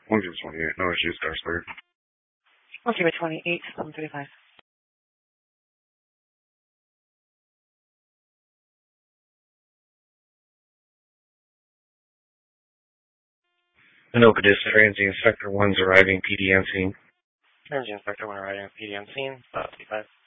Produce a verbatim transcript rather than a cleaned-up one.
one zero twenty-eight, no issues, cars cleared. one zero twenty-eight, seven thirty-five. Anoka District Transient Sector one's arriving, P D on scene. Transient Sector one arriving, P D on scene, five fifty-five.